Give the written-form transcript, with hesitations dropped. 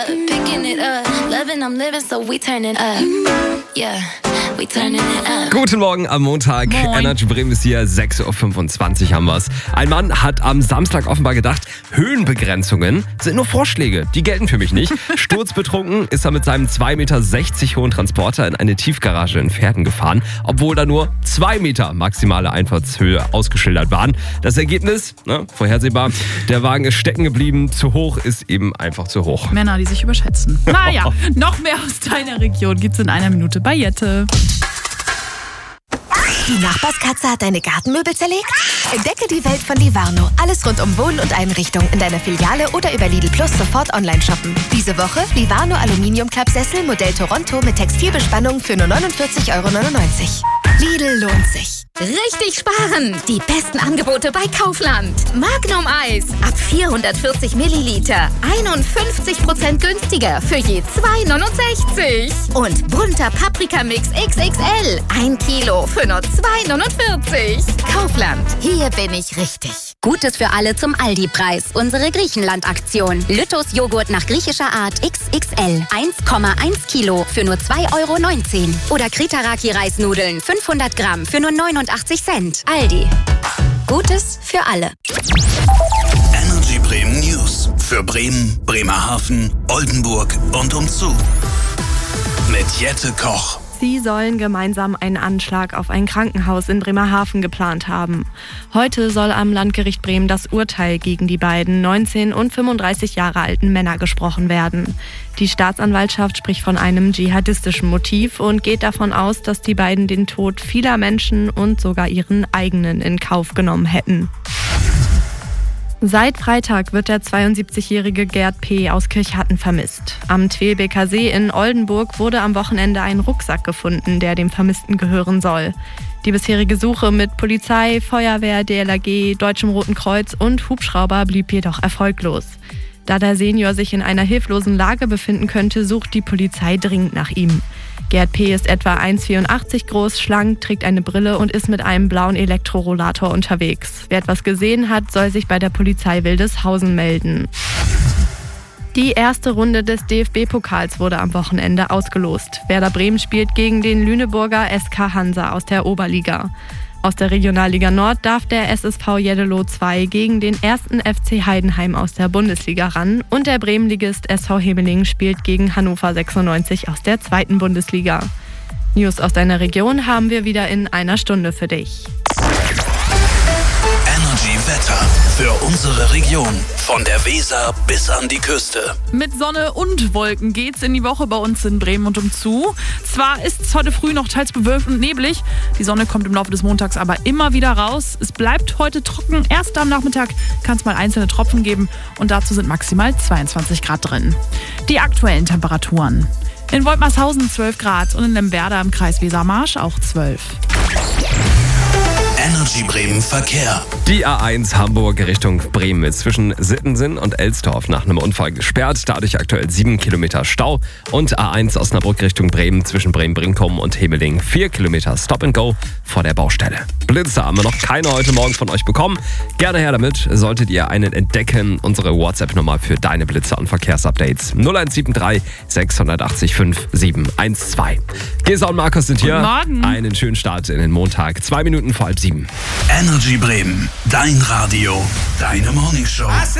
up, picking it up. Loving, I'm living, so we turn it up. Yeah, we turning it up. Guten Morgen am Montag. Moin. Energy Bremen ist hier, 6.25 Uhr haben wir's. Ein Mann hat am Samstag offenbar gedacht, Höhenbegrenzungen sind nur Vorschläge, die gelten für mich nicht. Sturzbetrunken ist er mit seinem 2,60 Meter hohen Transporter in eine Tiefgarage in Pferden gefahren, obwohl da nur 2 Meter maximale Einfahrtshöhe ausgeschildert waren. Das Ergebnis, vorhersehbar, der Wagen ist stecken geblieben, zu hoch ist eben einfach zu hoch. Männer, die sich überschätzen. Naja, noch mehr aus deiner Region gibt's in einer Minute bei Jette. Die Nachbarskatze hat deine Gartenmöbel zerlegt? Entdecke die Welt von Livarno. Alles rund um Wohnen und Einrichtung in deiner Filiale oder über Lidl Plus sofort online shoppen. Diese Woche Livarno Aluminiumklappsessel Modell Toronto mit Textilbespannung für nur 49,99 €. Lidl lohnt sich. Richtig sparen! Die besten Angebote bei Kaufland. Magnum Eis ab 440 Milliliter. 51% günstiger für je 2,69 €. Und bunter Paprikamix XXL. 1 Kilo für nur 2,49 €. Kaufland. Hier bin ich richtig. Gutes für alle zum Aldi-Preis. Unsere Griechenland-Aktion. Lüttos Joghurt nach griechischer Art XXL. 1,1 Kilo für nur 2,19 €. Oder Kritaraki-Reisnudeln 500 Gramm für nur 89 Cent. Aldi. Gutes für alle. Energy Bremen News. Für Bremen, Bremerhaven, Oldenburg und umzu. Mit Jette Koch. Sie sollen gemeinsam einen Anschlag auf ein Krankenhaus in Bremerhaven geplant haben. Heute soll am Landgericht Bremen das Urteil gegen die beiden 19 und 35 Jahre alten Männer gesprochen werden. Die Staatsanwaltschaft spricht von einem dschihadistischen Motiv und geht davon aus, dass die beiden den Tod vieler Menschen und sogar ihren eigenen in Kauf genommen hätten. Seit Freitag wird der 72-jährige Gerd P. aus Kirchhatten vermisst. Am Twelbeker See in Oldenburg wurde am Wochenende ein Rucksack gefunden, der dem Vermissten gehören soll. Die bisherige Suche mit Polizei, Feuerwehr, DLRG, Deutschem Roten Kreuz und Hubschrauber blieb jedoch erfolglos. Da der Senior sich in einer hilflosen Lage befinden könnte, sucht die Polizei dringend nach ihm. Gerd P. ist etwa 1,84 groß, schlank, trägt eine Brille und ist mit einem blauen Elektrorollator unterwegs. Wer etwas gesehen hat, soll sich bei der Polizei Wildeshausen melden. Die erste Runde des DFB-Pokals wurde am Wochenende ausgelost. Werder Bremen spielt gegen den Lüneburger SK Hansa aus der Oberliga. Aus der Regionalliga Nord darf der SSV Jeddelo 2 gegen den 1. FC Heidenheim aus der Bundesliga ran und der Bremenligist SV Hemeling spielt gegen Hannover 96 aus der 2. Bundesliga. News aus deiner Region haben wir wieder in einer Stunde für dich. Energy Wetter. Für unsere Region. Von der Weser bis an die Küste. Mit Sonne und Wolken geht's in die Woche bei uns in Bremen und umzu. Zwar ist es heute früh noch teils bewölkt und neblig, die Sonne kommt im Laufe des Montags aber immer wieder raus. Es bleibt heute trocken, erst am Nachmittag kann es mal einzelne Tropfen geben und dazu sind maximal 22 Grad drin. Die aktuellen Temperaturen. In Woltmarshausen 12 Grad und in Lemberda im Kreis Wesermarsch auch 12. Energy Bremen Verkehr. Die A1 Hamburg Richtung Bremen ist zwischen Sittensen und Elsdorf nach einem Unfall gesperrt. Dadurch aktuell 7 Kilometer Stau. Und A1 Osnabrück Richtung Bremen zwischen Bremen-Brinkum und Hemeling 4 Kilometer Stop and Go vor der Baustelle. Blitze haben wir noch keine heute Morgen von euch bekommen. Gerne her damit, solltet ihr einen entdecken. Unsere WhatsApp-Nummer für deine Blitze und Verkehrsupdates 0173 680 5712. Gesa und Markus sind hier. Guten Morgen. Einen schönen Start in den Montag. 2 Minuten vor 6:30. Energy Bremen. Dein Radio. Deine Morningshow.